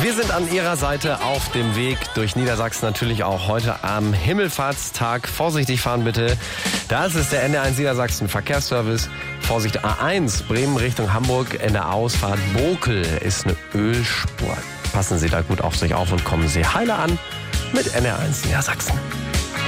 Wir sind an Ihrer Seite auf dem Weg durch Niedersachsen, natürlich auch heute am Himmelfahrtstag. Vorsichtig fahren bitte. Das ist der NDR1 Niedersachsen Verkehrsservice. Vorsicht, A1 Bremen Richtung Hamburg in der Ausfahrt Bokel ist eine Ölspur. Passen Sie da gut auf sich auf und kommen Sie heile an mit NDR1 Niedersachsen.